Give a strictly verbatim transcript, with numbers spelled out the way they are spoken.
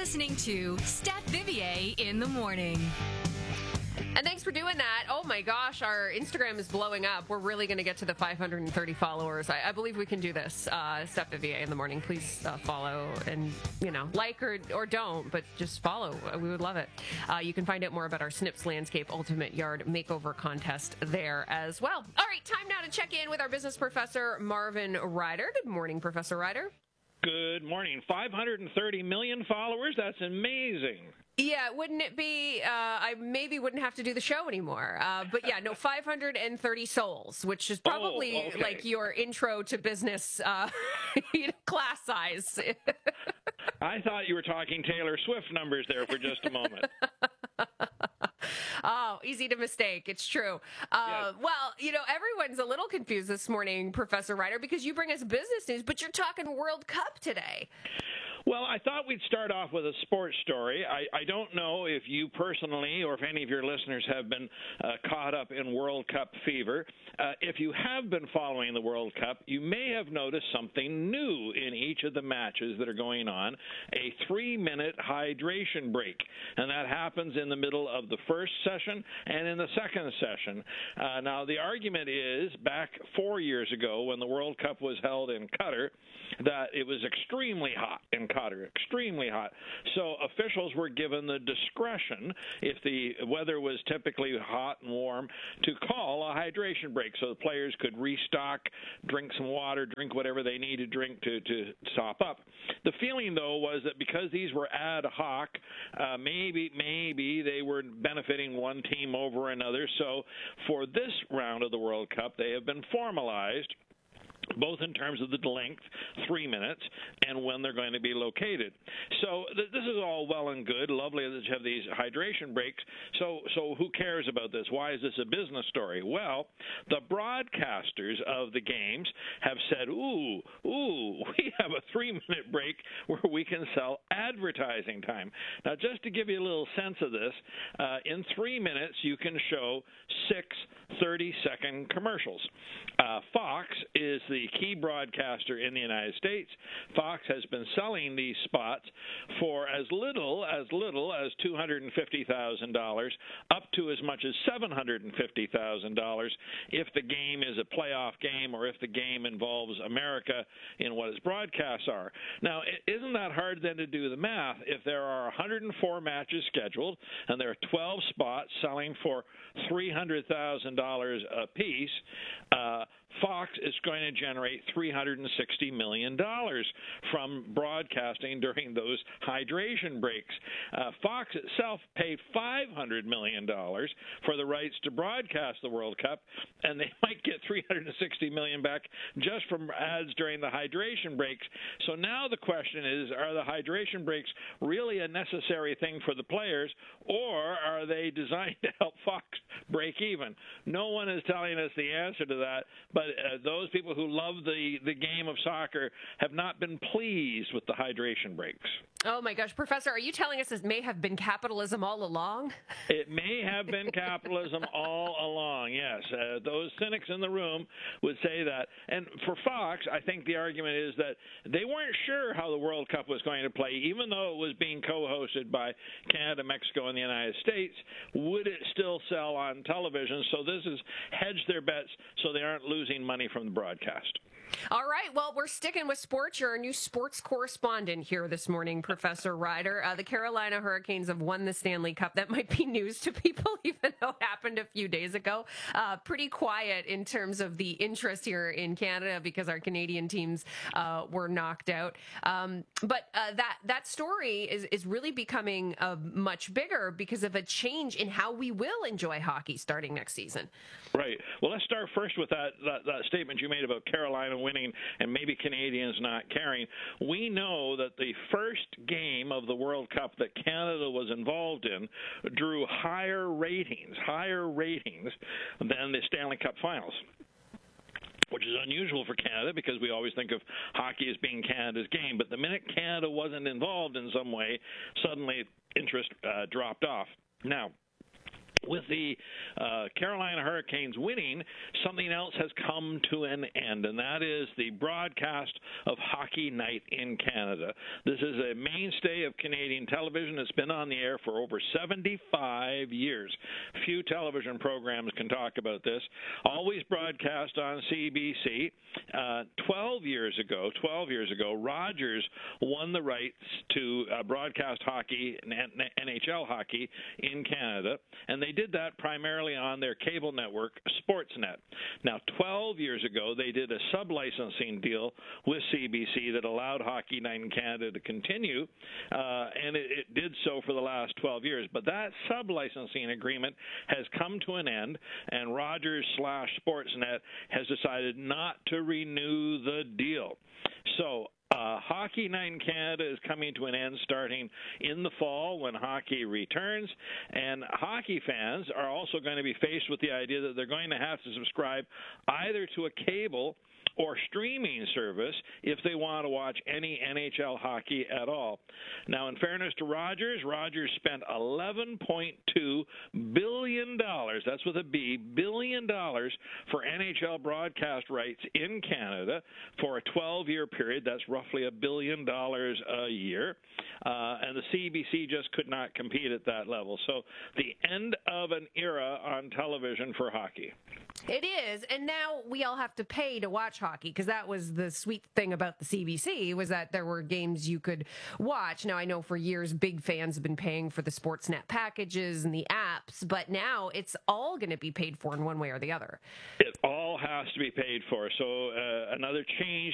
listening to Steph Vivier in the morning. And thanks for doing that. Oh my gosh, our Instagram is blowing up. We're really going to get to the five hundred thirty followers. I, I believe we can do this. Uh, Steph Vivier in the morning. Please uh, follow and, you know, like or, or don't, but just follow. We would love it. Uh, you can find out more about our Snips Landscape Ultimate Yard Makeover Contest there as well. All right, time now to check in with our business professor, Marvin Ryder. Good morning, Professor Ryder. Good morning. five hundred thirty million followers? That's amazing. Yeah, wouldn't it be, uh, I maybe wouldn't have to do the show anymore. Uh, but yeah, no, five hundred thirty souls, which is probably oh, okay. like your intro to business uh, class size. I thought you were talking Taylor Swift numbers there for just a moment. Oh, easy to mistake. It's true. Uh, yes. Well, you know, everyone's a little confused this morning, Professor Ryder, because you bring us business news, but you're talking World Cup today. Well, I thought we'd start off with a sports story. I, I don't know if you personally or if any of your listeners have been uh, caught up in World Cup fever. Uh, if you have been following the World Cup, you may have noticed something new in each of the matches that are going on, a three-minute hydration break. And that happens in the middle of the first session and in the second session. Uh, now, the argument is, back four years ago when the World Cup was held in Qatar, that it was extremely hot in Qatar, extremely hot. So officials were given the discretion, if the weather was typically hot and warm, to call a hydration break so the players could restock, drink some water, drink whatever they need to drink to, to top up. The feeling, though, was that because these were ad hoc, uh, maybe, maybe they were benefiting one team over another. So for this round of the World Cup, they have been formalized, both in terms of the length, three minutes, and when they're going to be located. So th- this is all well and good, lovely that you have these hydration breaks. So, so who cares about this? Why is this a business story? Well, the broadcasters of the games have said, ooh, ooh, we have a three-minute break where we can sell advertising time. Now, just to give you a little sense of this, uh, in three minutes you can show six thirty-second commercials. Uh, Fox is the key broadcaster in the United States. Fox has been selling these spots for as little as little as two hundred fifty thousand dollars up to as much as seven hundred fifty thousand dollars if the game is a playoff game or if the game involves America in what its broadcasts are. Now, isn't that hard then to do the math? If there are one hundred four matches scheduled and there are twelve spots selling for three hundred thousand dollars a piece, uh, Fox is going to generate three hundred sixty million dollars from broadcasting during those hydration breaks. Uh, Fox itself paid five hundred million dollars for the rights to broadcast the World Cup, and they might get three hundred sixty million dollars back just from ads during the hydration breaks. So now the question is, are the hydration breaks really a necessary thing for the players, or are they designed to help Fox break even? No one is telling us the answer to that, but uh, those people who love the, the game of soccer have not been pleased with the hydration breaks. Oh, my gosh. Professor, are you telling us this may have been capitalism all along? It may have been capitalism all along, yes. Uh, those cynics in the room would say that. And for Fox, I think the argument is that they weren't sure how the World Cup was going to play, even though it was being co-hosted by Canada, Mexico, and the United States. Would it still sell on television? So this is hedge their bets so they aren't losing money from the broadcast. All right. Well, we're sticking with sports. You're our new sports correspondent here this morning, Professor Ryder. Uh, the Carolina Hurricanes have won the Stanley Cup. That might be news to people, even though it happened a few days ago. Uh, pretty quiet in terms of the interest here in Canada because our Canadian teams uh, were knocked out. Um, but uh, that that story is, is really becoming uh, much bigger because of a change in how we will enjoy hockey starting next season. Right. Well, let's start first with that, that, that statement you made about Carolina winning and maybe Canadians not caring. We know that the first game of the World Cup that Canada was involved in drew higher ratings, higher ratings than the Stanley Cup Finals, which is unusual for Canada because we always think of hockey as being Canada's game. But the minute Canada wasn't involved in some way, suddenly interest uh, dropped off. Now, with the uh, Carolina Hurricanes winning, something else has come to an end, and that is the broadcast of Hockey Night in Canada. This is a mainstay of Canadian television. It's been on the air for over seventy-five years. Few television programs can talk about this. Always broadcast on C B C. Uh, twelve years ago, twelve years ago, Rogers won the rights to uh, broadcast hockey, N H L hockey, in Canada, and they did that primarily on their cable network, Sportsnet. Now, twelve years ago, they did a sub-licensing deal with C B C that allowed Hockey Night in Canada to continue, uh, and it, it did so for the last twelve years. But that sub-licensing agreement has come to an end, and Rogers slash Sportsnet has decided not to renew the deal. So, Uh, Hockey Night in Canada is coming to an end starting in the fall when hockey returns, and hockey fans are also going to be faced with the idea that they're going to have to subscribe either to a cable or streaming service if they want to watch any N H L hockey at all. Now, in fairness to Rogers, Rogers spent eleven point two billion dollars, that's with a B, billion dollars for N H L broadcast rights in Canada for a twelve-year period. That's roughly a billion dollars a year. Uh, and the C B C just could not compete at that level. So the end of an era on television for hockey. It is, and now we all have to pay to watch hockey, because that was the sweet thing about the C B C, was that there were games you could watch. Now, I know for years big fans have been paying for the Sportsnet packages and the apps, but now it's all going to be paid for in one way or the other. It all has to be paid for. So uh, another change